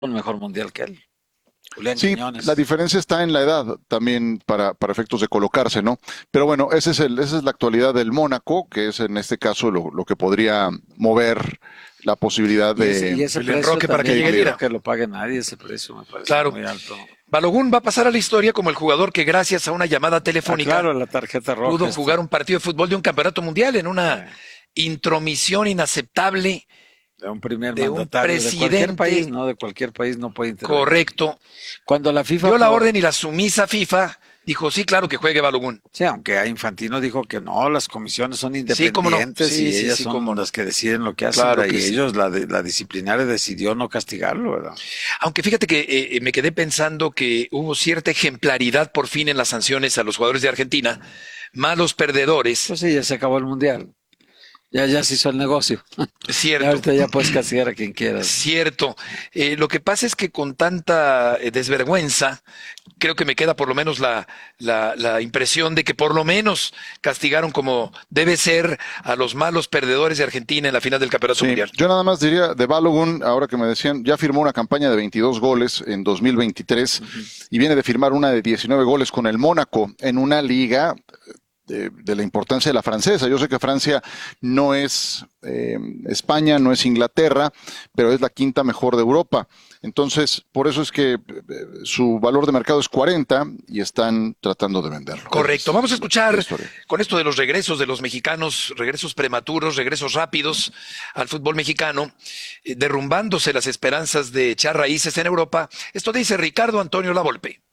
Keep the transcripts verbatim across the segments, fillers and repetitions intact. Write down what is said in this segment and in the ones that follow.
un mejor mundial que él. Julián Sí, Quiñones. la diferencia está en la edad también para, para efectos de colocarse, ¿no? Pero bueno, ese es el, esa es la actualidad del Mónaco, que es en este caso lo, lo que podría mover la posibilidad Y ese, y de... ese Julián precio Roque para que también, llegue no Lira. creo que lo pague nadie, ese precio me parece Claro. muy alto. Balogun va a pasar a la historia como el jugador que gracias a una llamada Ah, telefónica claro, la tarjeta roja. pudo esta. jugar un partido de fútbol de un campeonato mundial en una intromisión inaceptable. De un primer de un mandatario de cualquier presidente. país, no de cualquier país no puede intervenir. Correcto. Cuando la FIFA Dio la por- orden y la sumisa FIFA dijo, sí, claro que juegue Balogun. Sí, aunque a Infantino dijo que no, las comisiones son Sí, cómo no. independientes Sí, y sí, ellas sí, son cómo no. las que deciden lo que hacen, Claro ¿verdad? que y sí. ellos, la, de- la disciplinaria decidió no castigarlo, ¿verdad? Aunque fíjate que eh, me quedé pensando que hubo cierta ejemplaridad por fin en las sanciones a los jugadores de Argentina, malos perdedores, Pues sí, ya se acabó el mundial. Ya, ya se hizo el negocio. Ya cierto. ahorita ya puedes castigar a quien quieras. Cierto. Eh, lo que pasa es que con tanta eh, desvergüenza, creo que me queda por lo menos la, la, la impresión de que por lo menos castigaron como debe ser a los malos perdedores de Argentina en la final del Campeonato Sí, Mundial. yo nada más diría de Balogun, ahora que me decían, ya firmó una campaña de veintidós goles en dos mil veintitrés y viene de firmar una de diecinueve goles con el Mónaco en una liga de, de la importancia de la francesa. Yo sé que Francia no es eh, España, no es Inglaterra, pero es la quinta mejor de Europa. Entonces, por eso es que eh, su valor de mercado es cuarenta y están tratando de venderlo. Correcto. Vamos a escuchar La historia. con esto de los regresos de los mexicanos, regresos prematuros, regresos rápidos al fútbol mexicano, eh, derrumbándose las esperanzas de echar raíces en Europa. Esto dice Ricardo Antonio Lavolpe.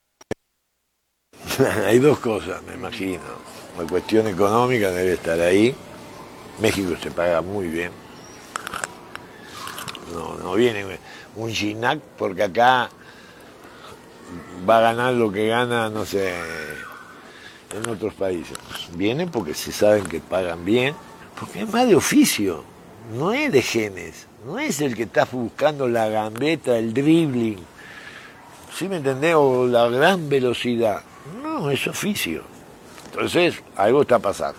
Hay dos cosas, me imagino. La cuestión económica debe estar ahí. México se paga muy bien. No, no viene un Gignac porque acá va a ganar lo que gana, no sé, en otros países. Viene porque se saben que pagan bien, porque es más de oficio, no es de genes, no es el que está buscando la gambeta, el dribbling, ¿sí me entendés? O la gran velocidad. No, es oficio. Entonces, algo está pasando.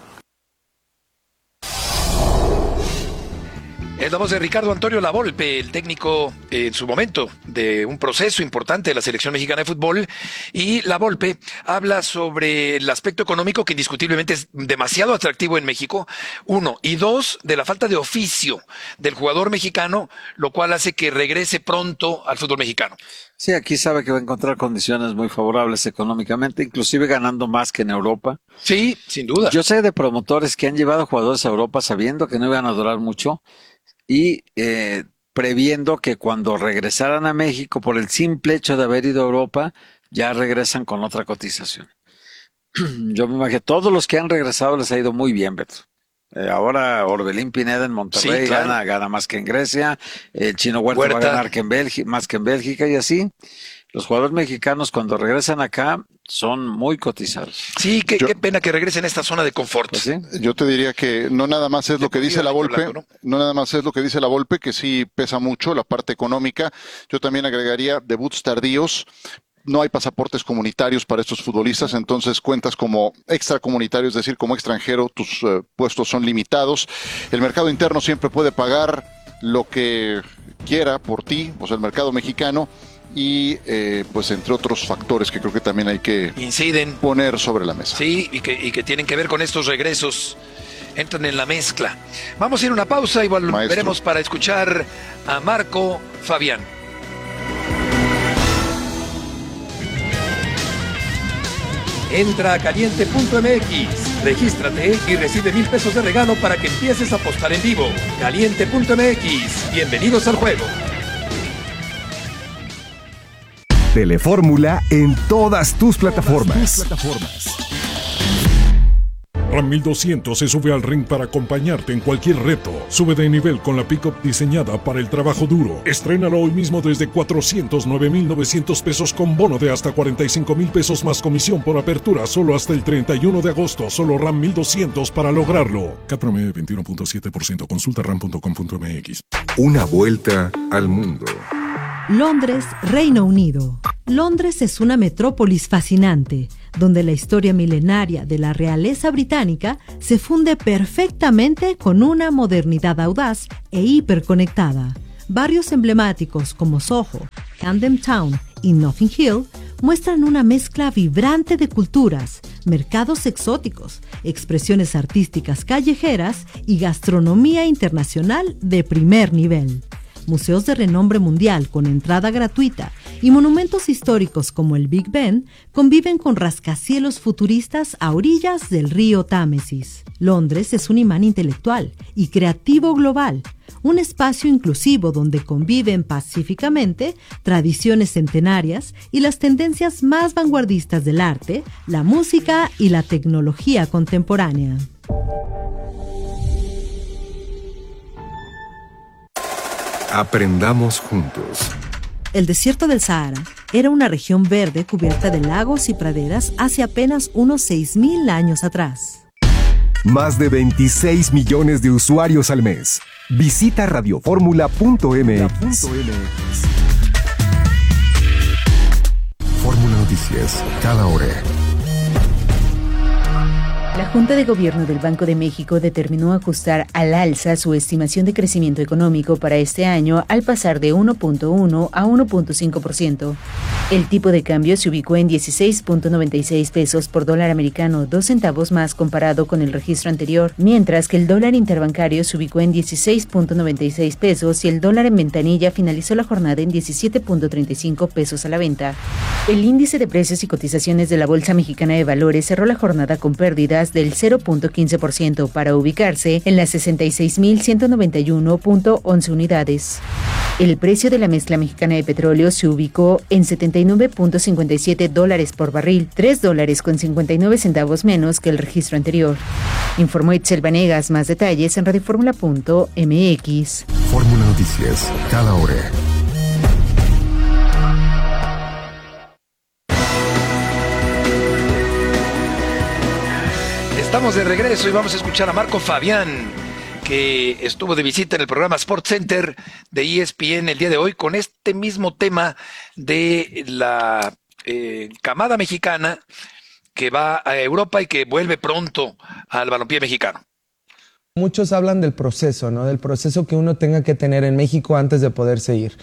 Es la voz de Ricardo Antonio Lavolpe, el técnico eh, en su momento de un proceso importante de la selección mexicana de fútbol. Y Lavolpe habla sobre el aspecto económico que indiscutiblemente es demasiado atractivo en México. Uno. Y dos, de la falta de oficio del jugador mexicano, lo cual hace que regrese pronto al fútbol mexicano. Sí, aquí sabe que va a encontrar condiciones muy favorables económicamente, inclusive ganando más que en Europa. Sí, sin duda. Yo sé de promotores que han llevado jugadores a Europa sabiendo que no iban a durar mucho y eh, previendo que cuando regresaran a México, por el simple hecho de haber ido a Europa, ya regresan con otra cotización. Yo me imagino, todos los que han regresado les ha ido muy bien, Beto. Eh, ahora Orbelín Pineda en Monterrey Sí, claro. gana, gana más que en Grecia, el Chino Huerta, Huerta. va a ganar que en Bélgica, más que en Bélgica y así. Los jugadores mexicanos cuando regresan acá son muy cotizados. Sí, qué, Yo- qué pena que regresen a esta zona de confort. Pues sí. Yo te diría que no nada más es lo que dice la Volpe, Blanco, no nada más es lo que dice la Volpe, que sí pesa mucho la parte económica. Yo también agregaría debuts tardíos. No hay pasaportes comunitarios para estos futbolistas, entonces cuentas como extracomunitario, es decir, como extranjero, tus eh, puestos son limitados. El mercado interno siempre puede pagar lo que quiera por ti, o sea, el mercado mexicano, y eh, pues entre otros factores que creo que también hay que Inciden. poner sobre la mesa. Sí, y que, y que tienen que ver con estos regresos. Entran en la mezcla. Vamos a ir a una pausa y volveremos Maestro. para escuchar a Marco Fabián. Entra a caliente punto m x, regístrate y recibe mil pesos de regalo para que empieces a apostar en vivo. caliente punto m x, bienvenidos al juego. Telefórmula en todas tus plataformas. Ram mil doscientos se sube al ring para acompañarte en cualquier reto. Sube de nivel con la pickup diseñada para el trabajo duro. Estrénalo hoy mismo desde cuatrocientos nueve mil novecientos pesos con bono de hasta cuarenta y cinco mil pesos más comisión por apertura solo hasta el treinta y uno de agosto. Solo Ram mil doscientos para lograrlo. C A T promedio veintiuno punto siete por ciento. Consulta ram punto com punto m x. Una vuelta al mundo. Londres, Reino Unido. Londres es una metrópolis fascinante, donde la historia milenaria de la realeza británica se funde perfectamente con una modernidad audaz e hiperconectada. Barrios emblemáticos como Soho, Camden Town y Notting Hill muestran una mezcla vibrante de culturas, mercados exóticos, expresiones artísticas callejeras y gastronomía internacional de primer nivel. Museos de renombre mundial con entrada gratuita y monumentos históricos como el Big Ben conviven con rascacielos futuristas a orillas del río Támesis. Londres es un imán intelectual y creativo global, un espacio inclusivo donde conviven pacíficamente tradiciones centenarias y las tendencias más vanguardistas del arte, la música y la tecnología contemporánea. Aprendamos juntos. El desierto del Sahara era una región verde cubierta de lagos y praderas hace apenas unos seis mil años atrás. Más de veintiséis millones de usuarios al mes. Visita radioformula punto m x. Fórmula Noticias, cada hora. La Junta de Gobierno del Banco de México determinó ajustar al alza su estimación de crecimiento económico para este año al pasar de uno punto uno a uno punto cinco por ciento. El tipo de cambio se ubicó en dieciséis punto noventa y seis pesos por dólar americano, dos centavos más comparado con el registro anterior, mientras que el dólar interbancario se ubicó en dieciséis punto noventa y seis pesos y el dólar en ventanilla finalizó la jornada en diecisiete punto treinta y cinco pesos a la venta. El índice de precios y cotizaciones de la Bolsa Mexicana de Valores cerró la jornada con pérdidas del cero punto quince por ciento para ubicarse en las sesenta y seis mil ciento noventa y uno punto once unidades. El precio de la mezcla mexicana de petróleo se ubicó en setenta y nueve punto cincuenta y siete dólares por barril, tres dólares con cincuenta y nueve centavos menos que el registro anterior. Informó Itzel Vanegas. Más detalles en radioformula punto m x. Fórmula Noticias, cada hora. Estamos de regreso y vamos a escuchar a Marco Fabián, que estuvo de visita en el programa Sports Center de E S P N el día de hoy con este mismo tema de la eh, camada mexicana que va a Europa y que vuelve pronto al balompié mexicano. Muchos hablan del proceso, ¿no? Del proceso que uno tenga que tener en México antes de poderse ir.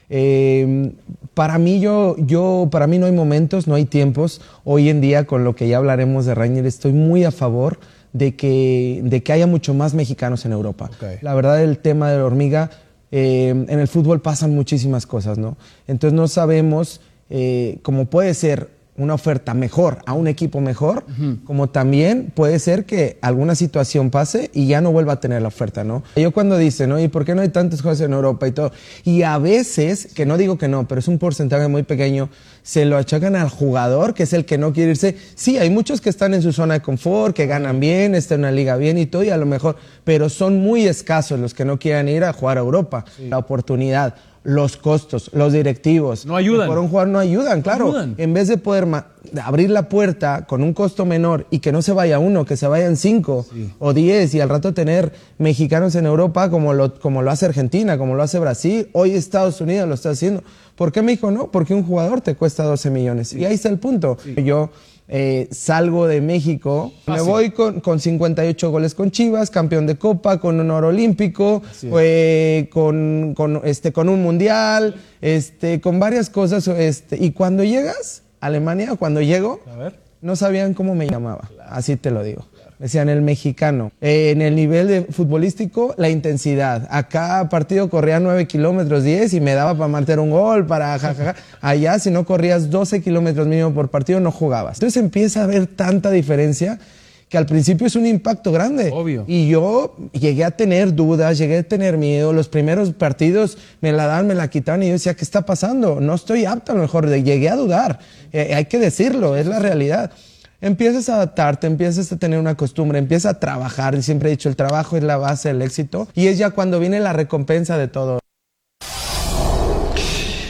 Eh, para mí yo, yo, para mí no hay momentos, no hay tiempos. Hoy en día, con lo que ya hablaremos de Reinier, estoy muy a favor de que, de que haya mucho más mexicanos en Europa. Okay. La verdad, el tema de la hormiga, eh, en el fútbol pasan muchísimas cosas, ¿no? Entonces no sabemos eh, cómo puede ser una oferta mejor a un equipo mejor, uh-huh. como también puede ser que alguna situación pase y ya no vuelva a tener la oferta, ¿no? Yo cuando dicen, ¿no? ¿Y por qué no hay tantos juegos en Europa y todo? Y a veces, que no digo que no, pero es un porcentaje muy pequeño, se lo achacan al jugador, que es el que no quiere irse. Sí, hay muchos que están en su zona de confort, que ganan bien, están en una liga bien y todo, y a lo mejor, pero son muy escasos los que no quieran ir a jugar a Europa. Sí. La oportunidad, los costos, los directivos. No ayudan. Por un jugador no ayudan, claro. No ayudan. En vez de poder ma- abrir la puerta con un costo menor y que no se vaya uno, que se vayan cinco sí. o diez y al rato tener mexicanos en Europa como lo, como lo hace Argentina, como lo hace Brasil, hoy Estados Unidos lo está haciendo. ¿Por qué México no? Porque un jugador te cuesta doce millones. Sí. Y ahí está el punto. Sí. Yo eh, salgo de México, Fácil. me voy con, con cincuenta y ocho goles con Chivas, campeón de Copa, con un oro olímpico, eh, con, con, este, con un mundial, este, con varias cosas. Este, y cuando llegas a Alemania, cuando llego, a ver. no sabían cómo me llamaba. Claro. Así te lo digo. Decían el mexicano. Eh, en el nivel de futbolístico, la intensidad. Acá partido corría nueve kilómetros, diez y me daba para marcar un gol, para jajaja. Allá, si no corrías doce kilómetros mínimo por partido, no jugabas. Entonces empieza a haber tanta diferencia que al principio es un impacto grande. Obvio. Y yo llegué a tener dudas, llegué a tener miedo. Los primeros partidos me la dan, me la quitaban y yo decía, ¿qué está pasando? No estoy apto a lo mejor. Llegué a dudar. Eh, hay que decirlo, es la realidad. Empiezas a adaptarte, empiezas a tener una costumbre, empiezas a trabajar. Y siempre he dicho, el trabajo es la base del éxito. Y es ya cuando viene la recompensa de todo.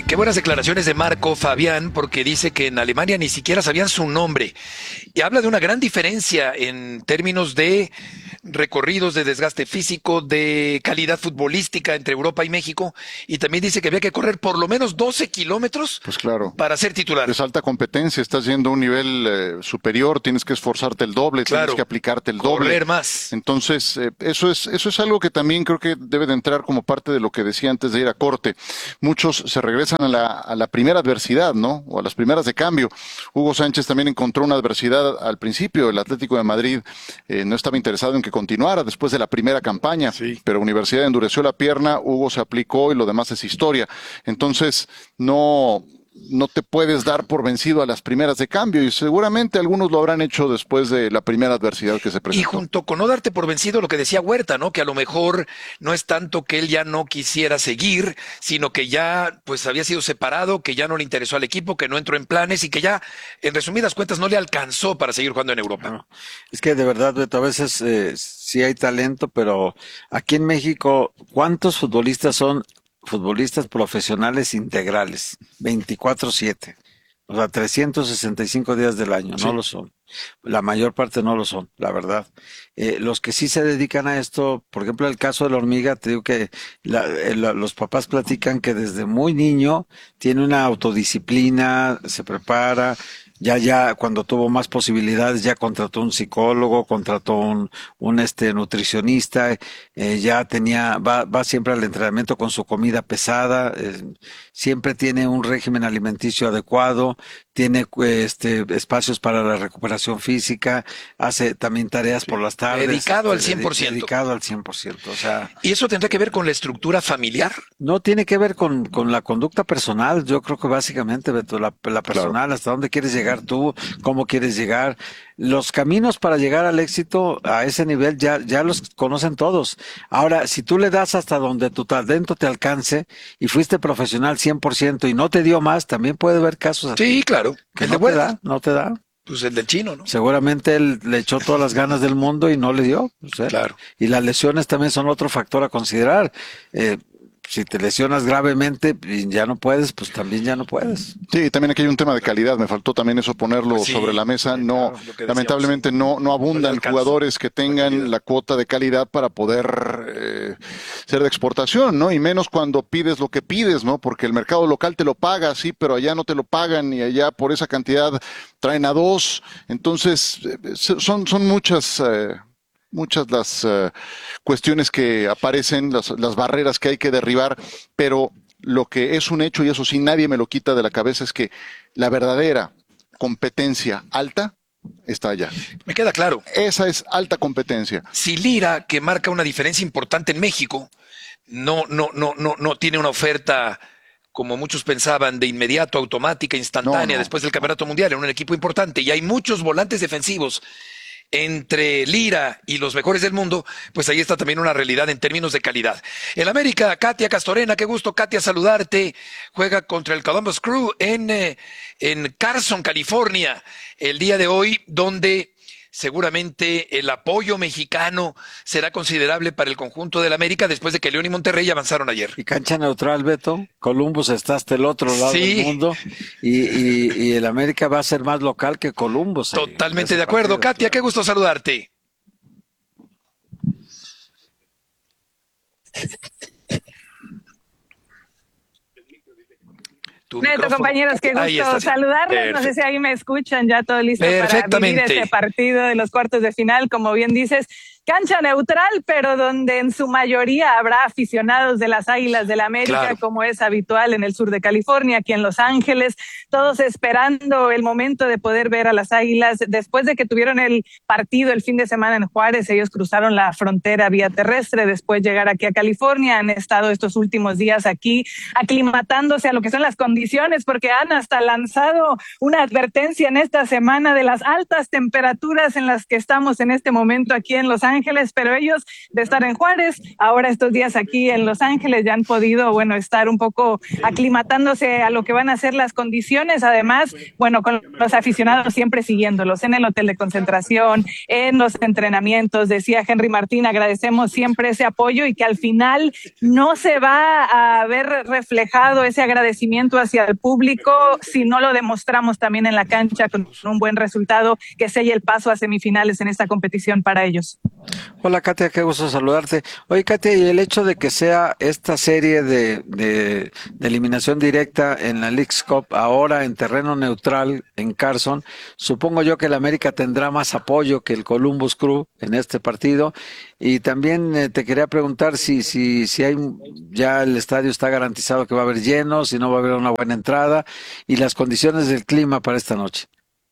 Qué buenas declaraciones de Marco Fabián, porque dice que en Alemania ni siquiera sabían su nombre. Y habla de una gran diferencia en términos de recorridos, de desgaste físico, de calidad futbolística entre Europa y México. Y también dice que había que correr por lo menos doce kilómetros Pues claro. para ser titular. Es alta competencia, estás yendo a un nivel eh, superior, tienes que esforzarte el doble, Claro. tienes que aplicarte el doble. Correr más. Entonces, eh, eso es eso es algo que también creo que debe de entrar como parte de lo que decía antes de ir a corte. Muchos se regresan a la, a la primera adversidad, ¿no? O a las primeras de cambio. Hugo Sánchez también encontró una adversidad al principio. El Atlético de Madrid eh, no estaba interesado en que continuara después de la primera campaña, Sí. pero Universidad endureció la pierna, Hugo se aplicó y lo demás es historia. Entonces, no... no te puedes dar por vencido a las primeras de cambio y seguramente algunos lo habrán hecho después de la primera adversidad que se Y presentó. junto con no darte por vencido, lo que decía Huerta, ¿no? Que a lo mejor no es tanto que él ya no quisiera seguir, sino que ya pues había sido separado, que ya no le interesó al equipo, que no entró en planes y que ya, en resumidas cuentas, no le alcanzó para seguir jugando en Europa. No, es que de verdad, Beto, a veces eh, sí hay talento, pero aquí en México, ¿cuántos futbolistas son futbolistas profesionales integrales? veinticuatro siete. O sea, trescientos sesenta y cinco días del año, Sí. no lo son. La mayor parte no lo son, la verdad. Eh, los que sí se dedican a esto, por ejemplo, el caso de la hormiga, te digo que la- eh, la- los papás platican que desde muy niño tiene una autodisciplina, se prepara, ya, ya, cuando tuvo más posibilidades, ya contrató un psicólogo, contrató un, un este nutricionista, eh, ya tenía, va, va siempre al entrenamiento con su comida pesada, eh, siempre tiene un régimen alimenticio adecuado, tiene este espacios para la recuperación física, hace también tareas por las tardes. Dedicado al eh, cien por ciento. Dedicado al cien por ciento. O sea, ¿Y eso tendrá que ver con la estructura familiar? no tiene que ver con, con la conducta personal, yo creo que básicamente, Beto, la, la personal, hasta dónde quieres llegar tú, cómo quieres llegar. Los caminos para llegar al éxito a ese nivel ya, ya los conocen todos. Ahora, si tú le das hasta donde tu talento te alcance y fuiste profesional cien por ciento y no te dio más, también puede haber casos así. Sí, claro. Que El no de te Huerta, da, no te da. pues el del chino, ¿no? Seguramente él le echó todas las ganas del mundo y no le dio. O sea, Claro. Y las lesiones también son otro factor a considerar. Eh, si te lesionas gravemente y ya no puedes, pues también ya no puedes. Sí, también aquí hay un tema de calidad, me faltó también eso ponerlo Pues sí, sobre la mesa. No, claro, lo que decíamos. lamentablemente no, no abundan No le alcanza jugadores que la tengan calidad. la cuota de calidad para poder eh, ser de exportación, ¿no? Y menos cuando pides lo que pides, ¿no? Porque el mercado local te lo paga, sí, pero allá no te lo pagan y allá por esa cantidad traen a dos. Entonces, eh, son, son muchas... Eh, muchas las eh, cuestiones que aparecen, las, las barreras que hay que derribar, pero lo que es un hecho, y eso sí nadie me lo quita de la cabeza, es que la verdadera competencia alta está allá. Me queda claro. Esa es alta competencia. Si Lira, que marca una diferencia importante en México, no, no, no, no, no tiene una oferta, como muchos pensaban, de inmediato, automática, instantánea, No, no. después del Campeonato Mundial, en un equipo importante, y hay muchos volantes defensivos entre Lira y los mejores del mundo, pues ahí está también una realidad en términos de calidad. El América, Katia Castorena, qué gusto, Katia, saludarte. Juega contra el Columbus Crew en, eh, en Carson, California, el día de hoy, donde seguramente el apoyo mexicano será considerable para el conjunto del América después de que León y Monterrey avanzaron ayer. Y cancha neutral, Beto. Columbus está hasta el otro lado Sí. del mundo. Y, y, y el América va a ser más local que Columbus. ahí, Totalmente en de ese acuerdo. partido. Katia, qué gusto saludarte. Tu Neto, micrófono. compañeros, qué Ahí gusto está. saludarles. No sé Perfecto. si ahí me escuchan ya todo listo para vivir Perfectamente. este partido de los cuartos de final. Como bien dices, cancha neutral, pero donde en su mayoría habrá aficionados de las Águilas del América, Claro. como es habitual en el sur de California, aquí en Los Ángeles, todos esperando el momento de poder ver a las Águilas. Después de que tuvieron el partido el fin de semana en Juárez, ellos cruzaron la frontera vía terrestre, después llegar aquí a California, han estado estos últimos días aquí aclimatándose a lo que son las condiciones, porque han hasta lanzado una advertencia en esta semana de las altas temperaturas en las que estamos en este momento aquí en Los Ángeles. Ángeles, pero ellos de estar en Juárez, ahora estos días aquí en Los Ángeles ya han podido, bueno, estar un poco aclimatándose a lo que van a ser las condiciones. Además, bueno, con los aficionados siempre siguiéndolos en el hotel de concentración, en los entrenamientos. Decía Henry Martín, agradecemos siempre ese apoyo y que al final no se va a ver reflejado ese agradecimiento hacia el público si no lo demostramos también en la cancha con un buen resultado que selle el paso a semifinales en esta competición para ellos. Hola Katia, qué gusto saludarte. Oye Katia, y el hecho de que sea esta serie de, de, de eliminación directa en la Leagues Cup ahora en terreno neutral en Carson, supongo yo que el América tendrá más apoyo que el Columbus Crew en este partido. Y también eh, te quería preguntar si, si, si hay ya el estadio está garantizado que va a haber lleno, si no va a haber una buena entrada y las condiciones del clima para esta noche.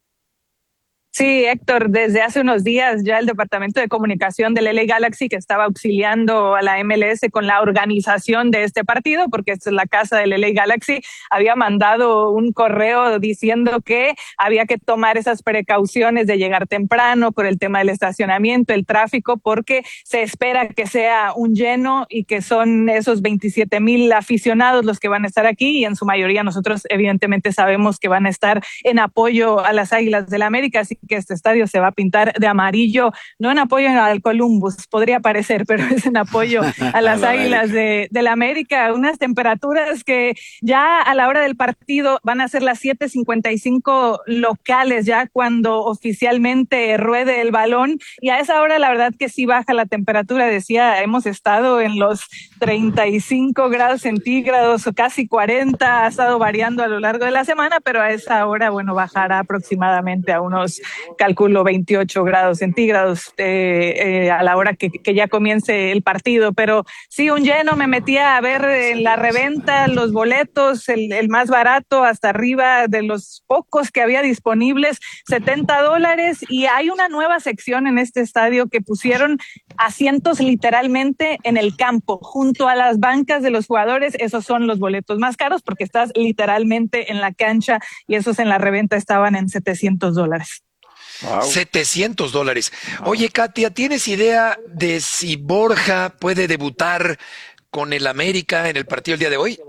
Sí, Héctor, desde hace unos días ya el Departamento de Comunicación del L A Galaxy, que estaba auxiliando a la M L S con la organización de este partido, porque esta es la casa del L A Galaxy, había mandado un correo diciendo que había que tomar esas precauciones de llegar temprano por el tema del estacionamiento, el tráfico, porque se espera que sea un lleno y que son esos veintisiete mil aficionados los que van a estar aquí y en su mayoría nosotros evidentemente sabemos que van a estar en apoyo a las Águilas del América, así que este estadio se va a pintar de amarillo, no en apoyo al Columbus, podría parecer, pero es en apoyo a las Águilas de, de la América, unas temperaturas que ya a la hora del partido van a ser las siete cincuenta y cinco locales, ya cuando oficialmente ruede el balón, y a esa hora la verdad que sí baja la temperatura, decía, hemos estado en los treinta y cinco grados centígrados o casi cuarenta, ha estado variando a lo largo de la semana, pero a esa hora, bueno, bajará aproximadamente a unos calculo veintiocho grados centígrados eh, eh, a la hora que, que ya comience el partido, pero sí, un lleno. Me metía a ver en la reventa los boletos, el, el más barato hasta arriba de los pocos que había disponibles, setenta dólares, y hay una nueva sección en este estadio que pusieron asientos literalmente en el campo, junto a las bancas de los jugadores. Esos son los boletos más caros porque estás literalmente en la cancha y esos en la reventa estaban en setecientos dólares. Wow. setecientos dólares. Oye, Katia, ¿tienes idea de si Borja puede debutar con el América en el partido el día de hoy?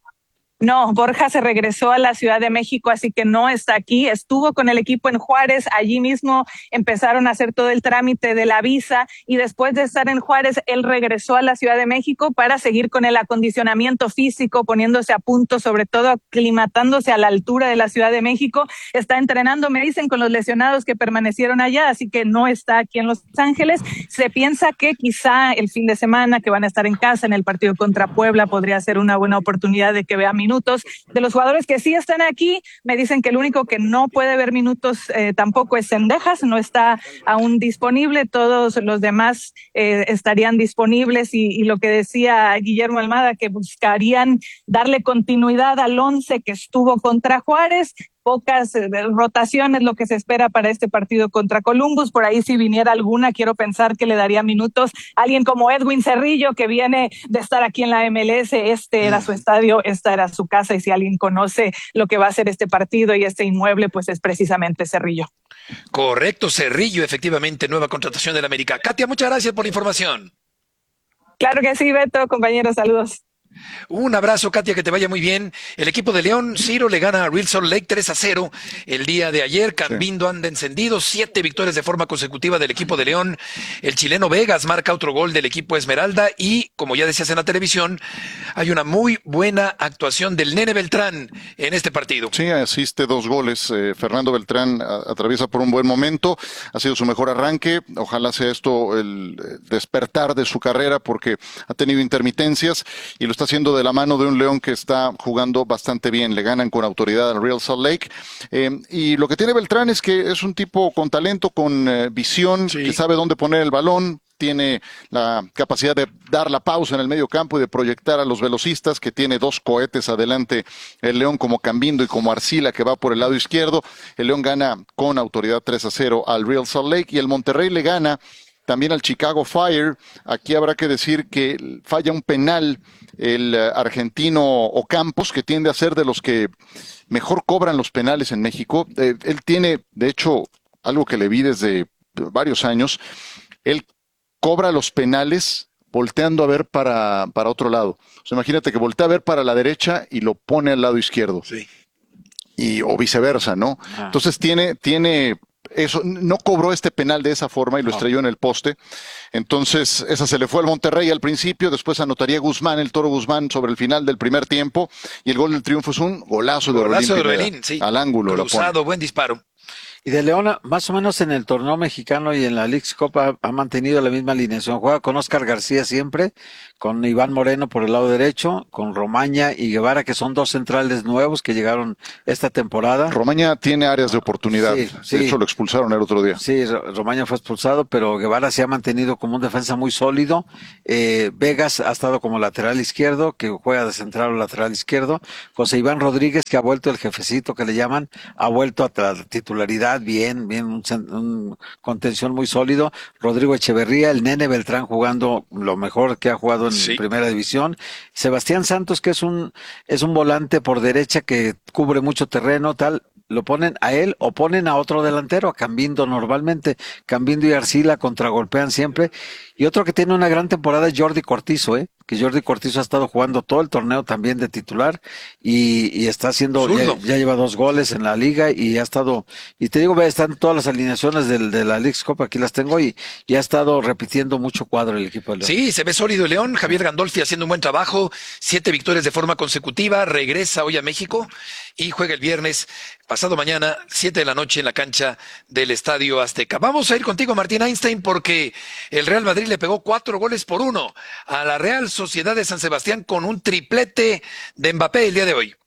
No, Borja se regresó a la Ciudad de México, así que no está aquí. Estuvo con el equipo en Juárez, allí mismo empezaron a hacer todo el trámite de la visa y después de estar en Juárez, él regresó a la Ciudad de México para seguir con el acondicionamiento físico, poniéndose a punto, sobre todo aclimatándose a la altura de la Ciudad de México. Está entrenando, me dicen, con los lesionados que permanecieron allá, así que no está aquí en Los Ángeles. Se piensa que quizá el fin de semana que van a estar en casa en el partido contra Puebla podría ser una buena oportunidad de que vea minutos. De los jugadores que sí están aquí, me dicen que el único que no puede ver minutos eh, tampoco es Cendejas, no está aún disponible, todos los demás eh, estarían disponibles y, y lo que decía Guillermo Almada, que buscarían darle continuidad al once que estuvo contra Juárez. Pocas eh, rotaciones lo que se espera para este partido contra Columbus. Por ahí si viniera alguna, quiero pensar que le daría minutos a alguien como Edwin Cerrillo, que viene de estar aquí en la M L S. Este era su estadio, esta era su casa, y si alguien conoce lo que va a ser este partido y este inmueble, pues es precisamente Cerrillo. Correcto, Cerrillo, efectivamente, nueva contratación del América. Katia, muchas gracias por la información. Claro que sí, Beto, compañeros, saludos. Un abrazo, Katia, que te vaya muy bien. El equipo de León, Ciro, le gana a Real Salt Lake tres a cero el día de ayer. Cambindo anda encendido, siete victorias de forma consecutiva del equipo de León. El chileno Vegas marca otro gol del equipo Esmeralda y, como ya decías en la televisión, hay una muy buena actuación del Nene Beltrán en este partido. Sí, asiste dos goles. Eh, Fernando Beltrán a, atraviesa por un buen momento. Ha sido su mejor arranque. Ojalá sea esto el despertar de su carrera porque ha tenido intermitencias y lo está haciendo de la mano de un León que está jugando bastante bien. Le ganan con autoridad al Real Salt Lake. Eh, y lo que tiene Beltrán es que es un tipo con talento, con eh, visión, sí, que sabe dónde poner el balón. Tiene la capacidad de dar la pausa en el medio campo y de proyectar a los velocistas, que tiene dos cohetes adelante el León, como Cambindo y como Arcila, que va por el lado izquierdo. El León gana con autoridad tres a cero al Real Salt Lake y el Monterrey le gana también al Chicago Fire. Aquí habrá que decir que falla un penal el argentino Ocampos, que tiende a ser de los que mejor cobran los penales en México. Eh, él tiene, de hecho, algo que le vi desde varios años. Él cobra los penales volteando a ver para, para otro lado. O sea, imagínate que voltea a ver para la derecha y lo pone al lado izquierdo. Sí. Y, o viceversa, ¿no? Ah. Entonces tiene, tiene eso, no cobró este penal de esa forma y lo estrelló en el poste. Entonces, esa se le fue al Monterrey al principio, después anotaría Guzmán, el Toro Guzmán, sobre el final del primer tiempo, y el gol del triunfo es un golazo de Orbelín. Golazo de Orbelín, sí. Al ángulo. Cruzado, buen disparo. Y de León, más o menos en el torneo mexicano y en la Leagues Cup ha, ha mantenido la misma alineación. Juega con Oscar García siempre, con Iván Moreno por el lado derecho, con Romaña y Guevara, que son dos centrales nuevos que llegaron esta temporada. Romaña tiene áreas de oportunidad. Sí, sí. De hecho, lo expulsaron el otro día. Sí, Romaña fue expulsado, pero Guevara se ha mantenido como un defensa muy sólido. Eh, Vegas ha estado como lateral izquierdo, que juega de central o lateral izquierdo. José Iván Rodríguez, que ha vuelto el jefecito que le llaman, ha vuelto a la titularidad. Bien, bien, un, un contención muy sólido. Rodrigo Echeverría, el Nene Beltrán jugando lo mejor que ha jugado en sí. Primera División. Sebastián Santos, que es un, es un volante por derecha que cubre mucho terreno, tal. Lo ponen a él o ponen a otro delantero, a Cambindo normalmente. Cambindo y Arcila contragolpean siempre. Y otro que tiene una gran temporada es Jordi Cortizo, ¿eh? que Jordi Cortizo ha estado jugando todo el torneo también de titular y, y está haciendo, ya, ya lleva dos goles en la liga y ha estado, y te digo, están todas las alineaciones del, de la Leagues Cup, aquí las tengo y, y ha estado repitiendo mucho cuadro el equipo de León. Sí, se ve sólido León, Javier Gandolfi haciendo un buen trabajo, siete victorias de forma consecutiva, regresa hoy a México y juega el viernes, pasado mañana, siete de la noche en la cancha del Estadio Azteca. Vamos a ir contigo, Martín Einstein, porque el Real Madrid le pegó cuatro goles por uno a la Real Sociedad de San Sebastián con un triplete de Mbappé el día de hoy.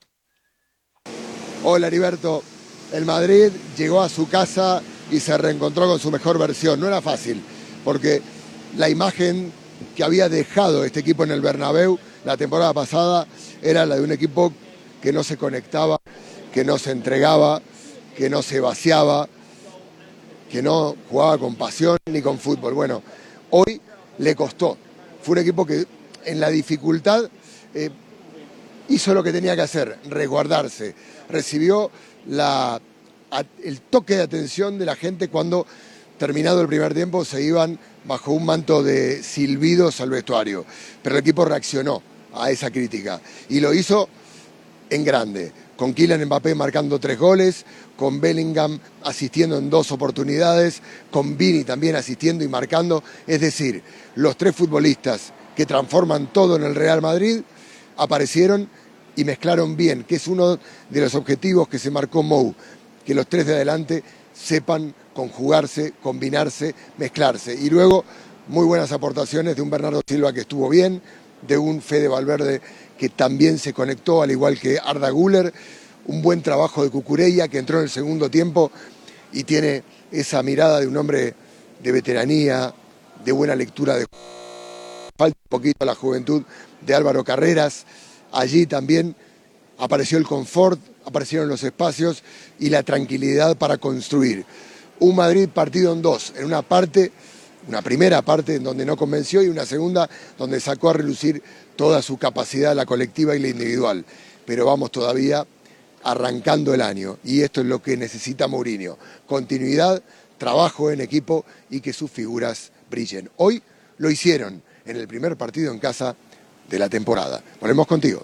Hola, Heriberto. El Madrid llegó a su casa y se reencontró con su mejor versión. No era fácil, porque la imagen que había dejado este equipo en el Bernabéu la temporada pasada era la de un equipo que no se conectaba, que no se entregaba, que no se vaciaba, que no jugaba con pasión ni con fútbol. Bueno, hoy le costó. Fue un equipo que en la dificultad eh, hizo lo que tenía que hacer, resguardarse. Recibió la, a, el toque de atención de la gente cuando, terminado el primer tiempo, se iban bajo un manto de silbidos al vestuario. Pero el equipo reaccionó a esa crítica y lo hizo en grande, con Kylian Mbappé marcando tres goles, con Bellingham asistiendo en dos oportunidades, con Vini también asistiendo y marcando. Es decir, los tres futbolistas que transforman todo en el Real Madrid aparecieron y mezclaron bien, que es uno de los objetivos que se marcó Mou, que los tres de adelante sepan conjugarse, combinarse, mezclarse. Y luego, muy buenas aportaciones de un Bernardo Silva que estuvo bien, de un Fede Valverde que también se conectó, al igual que Arda Güler, un buen trabajo de Cucurella, que entró en el segundo tiempo y tiene esa mirada de un hombre de veteranía, de buena lectura de... Falta un poquito la juventud de Álvaro Carreras. Allí también apareció el confort, aparecieron los espacios y la tranquilidad para construir. Un Madrid partido en dos, en una parte, una primera parte en donde no convenció y una segunda donde sacó a relucir toda su capacidad, la colectiva y la individual. Pero vamos todavía arrancando el año y esto es lo que necesita Mourinho. Continuidad, trabajo en equipo y que sus figuras brillen. Hoy lo hicieron en el primer partido en casa de la temporada. Volvemos contigo.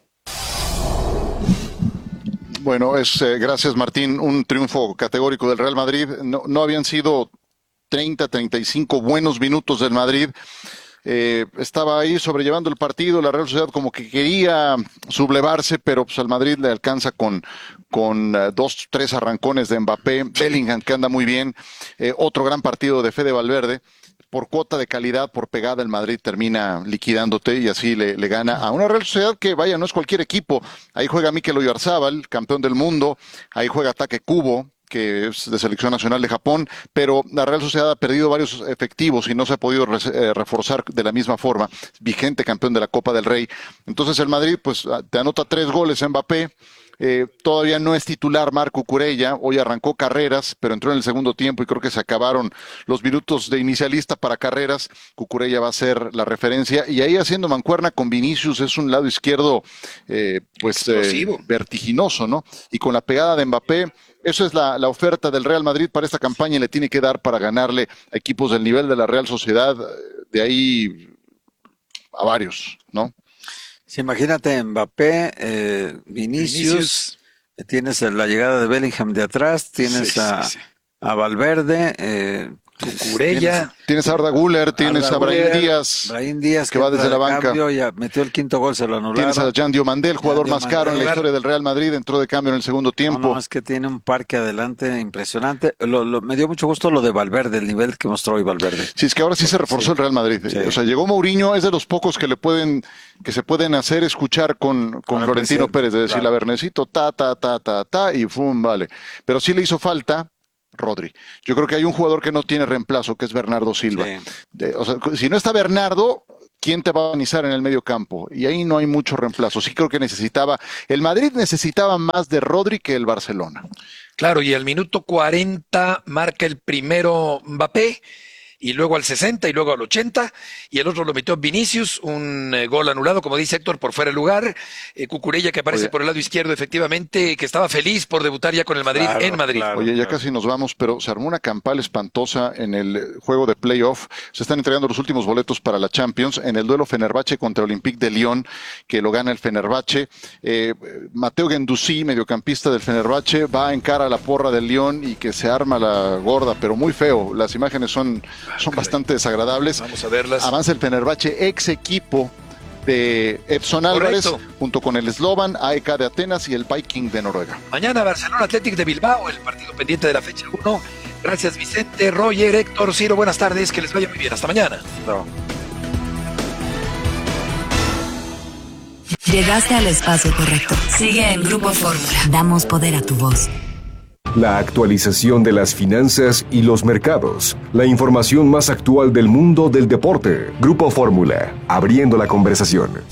Bueno, es eh, gracias Martín, un triunfo categórico del Real Madrid. No, no habían sido treinta, treinta y cinco buenos minutos del Madrid. Eh, estaba ahí sobrellevando el partido, la Real Sociedad como que quería sublevarse, pero pues al Madrid le alcanza con, con uh, dos, tres arrancones de Mbappé, Bellingham que anda muy bien, eh, otro gran partido de Fede Valverde. Por cuota de calidad, por pegada, el Madrid termina liquidándote y así le, le gana a una Real Sociedad que, vaya, no es cualquier equipo. Ahí juega Mikel Oyarzabal, campeón del mundo, ahí juega Ataque Kubo, que es de selección nacional de Japón, pero la Real Sociedad ha perdido varios efectivos y no se ha podido re eh, reforzar de la misma forma. Vigente campeón de la Copa del Rey. Entonces el Madrid, pues, te anota tres goles en Mbappé. Eh, todavía no es titular Marc Cucurella, hoy arrancó Carreras, pero entró en el segundo tiempo y creo que se acabaron los minutos de inicialista para Carreras. Cucurella va a ser la referencia y ahí haciendo mancuerna con Vinicius es un lado izquierdo eh, pues eh, vertiginoso, ¿no? Y con la pegada de Mbappé, Eso es la, la oferta del Real Madrid para esta campaña y le tiene que dar para ganarle a equipos del nivel de la Real Sociedad, de ahí a varios, ¿no? Sí, imagínate Mbappé, eh, Vinicius, Vinicius, tienes la llegada de Bellingham de atrás, tienes sí, a, sí, sí. a Valverde, eh, Cucurella. Tienes, tienes a Arda Güler, tienes Arda a Brahim Güler, Díaz, Brahim Díaz que, que va desde la banca. Cambio, ya metió el quinto gol, se lo anularon. Tienes a Jan Diomandé, el jugador Jan más Diomandé, caro en la historia del Real Madrid, entró de cambio en el segundo tiempo. No, no, es que tiene un parque adelante impresionante. Lo, lo, me dio mucho gusto lo de Valverde, el nivel que mostró hoy Valverde. Sí, es que ahora sí se reforzó sí. el Real Madrid. Sí. O sea, llegó Mourinho, es de los pocos que le pueden, que se pueden hacer escuchar con, con Florentino Pérez, de decirle claro. a Bernecito, ta, ta, ta, ta, ta, y fum, vale. Pero sí le hizo falta Rodri. Yo creo que hay un jugador que no tiene reemplazo, que es Bernardo Silva. Sí. De, o sea, si no está Bernardo, ¿quién te va a organizar en el medio campo? Y ahí no hay mucho reemplazo. Sí creo que necesitaba, el Madrid necesitaba más de Rodri que el Barcelona. Claro, y al minuto cuarenta marca el primero Mbappé, y luego al sesenta y luego al ochenta, y el otro lo metió Vinicius, un eh, gol anulado, como dice Héctor, por fuera de lugar. Eh, Cucurella, que aparece Oye. por el lado izquierdo, efectivamente, que estaba feliz por debutar ya con el Madrid claro, en Madrid. Claro, Oye, ya claro. casi nos vamos, pero se armó una campal espantosa en el juego de playoff. Se están entregando los últimos boletos para la Champions en el duelo Fenerbahce contra Olympique de Lyon, que lo gana el Fenerbahce. Eh, Mateo Guendouzi, mediocampista del Fenerbahce, va en cara a la porra del Lyon y que se arma la gorda, pero muy feo. Las imágenes son... son bastante desagradables. Vamos a verlas. Avanza el Fenerbahce, ex equipo de Edson Álvarez, Correcto. junto con el Slovan, A E K de Atenas y el Viking de Noruega. Mañana Barcelona Athletic de Bilbao, el partido pendiente de la fecha uno. Gracias Vicente, Roger, Héctor, Ciro, buenas tardes, que les vaya muy bien. Hasta mañana. No. Llegaste al espacio correcto. Sigue en Grupo Fórmula. Damos poder a tu voz. La actualización de las finanzas y los mercados. La información más actual del mundo del deporte. Grupo Fórmula, abriendo la conversación.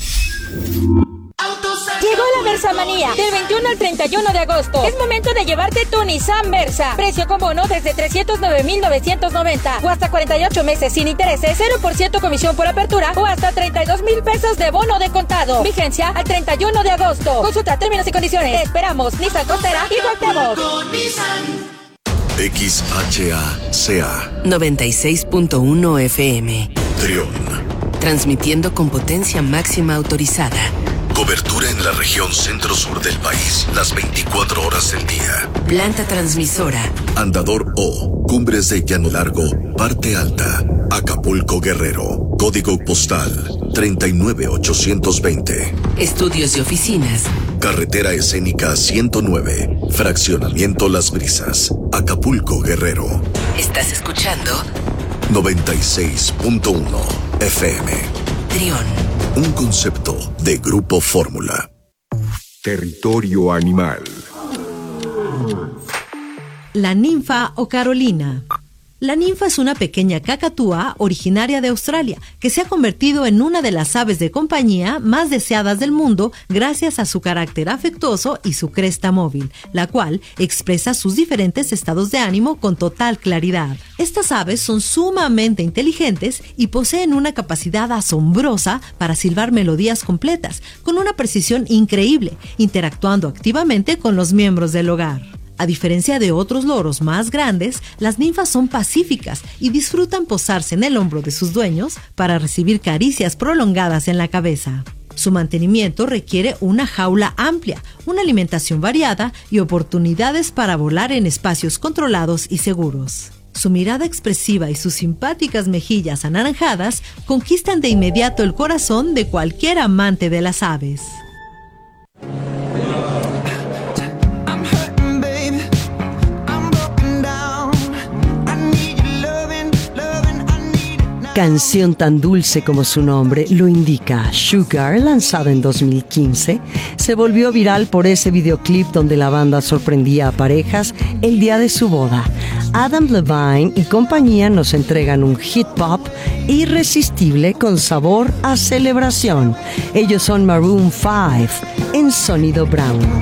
Llegó la Versa Manía, del veintiuno al treinta y uno de agosto. Es momento de llevarte tu Nissan Versa. Precio con bono desde trescientos nueve mil novecientos noventa o hasta cuarenta y ocho meses sin intereses, cero por ciento comisión por apertura o hasta treinta y dos mil pesos de bono de contado. Vigencia al treinta y uno de agosto. Consulta términos y condiciones. Te esperamos. Nissan Contera y Cuauhtémoc. X H A C A noventa y seis punto uno F M. Trión. Transmitiendo con potencia máxima autorizada. Cobertura en la región centro-sur del país, las veinticuatro horas del día. Planta transmisora. Andador O, Cumbres de Llano Largo, Parte Alta, Acapulco Guerrero. Código postal treinta y nueve ochocientos veinte. Estudios y oficinas. Carretera escénica ciento nueve, Fraccionamiento Las Brisas, Acapulco Guerrero. ¿Estás escuchando? noventa y seis punto uno F M. Trión. Un concepto de Grupo Fórmula. Territorio animal. La ninfa o Carolina. La ninfa es una pequeña cacatúa originaria de Australia que se ha convertido en una de las aves de compañía más deseadas del mundo gracias a su carácter afectuoso y su cresta móvil, la cual expresa sus diferentes estados de ánimo con total claridad. Estas aves son sumamente inteligentes y poseen una capacidad asombrosa para silbar melodías completas, con una precisión increíble, interactuando activamente con los miembros del hogar. A diferencia de otros loros más grandes, las ninfas son pacíficas y disfrutan posarse en el hombro de sus dueños para recibir caricias prolongadas en la cabeza. Su mantenimiento requiere una jaula amplia, una alimentación variada y oportunidades para volar en espacios controlados y seguros. Su mirada expresiva y sus simpáticas mejillas anaranjadas conquistan de inmediato el corazón de cualquier amante de las aves. Canción tan dulce como su nombre lo indica, Sugar, lanzada en dos mil quince, se volvió viral por ese videoclip donde la banda sorprendía a parejas el día de su boda. Adam Levine y compañía nos entregan un hit pop irresistible con sabor a celebración. Ellos son Maroon five en Sonido Brown.